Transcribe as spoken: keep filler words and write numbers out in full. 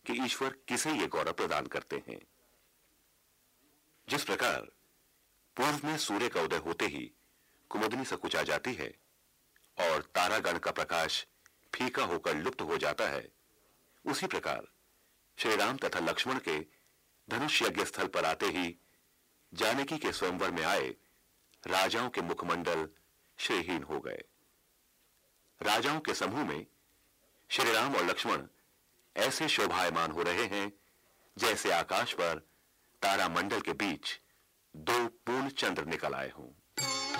कि ईश्वर किसे ये गौरव प्रदान करते हैं। जिस प्रकार पूर्व में सूर्य का उदय होते ही कुमुदनी सकुचा जाती है और तारागण का प्रकाश फीका होकर लुप्त हो जाता है, उसी प्रकार श्री राम तथा लक्ष्मण के धनुष यज्ञ स्थल पर आते ही जानकी के स्वयंवर में आए राजाओं के मुखमंडल श्रीहीन हो गए। राजाओं के समूह में श्री राम और लक्ष्मण ऐसे शोभायमान हो रहे हैं जैसे आकाश पर तारामंडल के बीच दो पूर्ण चंद्र निकल आए हों।